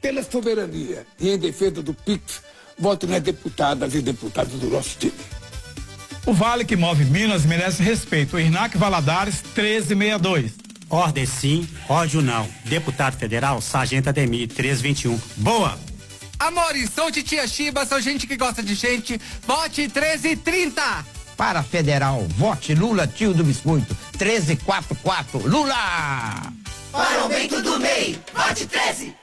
Pela soberania e em defesa do PIX, voto nas deputadas e deputados do nosso time. O Vale que move Minas merece respeito. O Irnac Valadares, 1362. Ordem sim, ódio não. Deputado federal, Sargento Ademir, 1321. Boa! Amores, sou de Tia Chiba, sou gente que gosta de gente. Vote 1330. Para federal, vote Lula, tio do biscoito, 1344. Lula! Para o aumento do MEI, vote 13.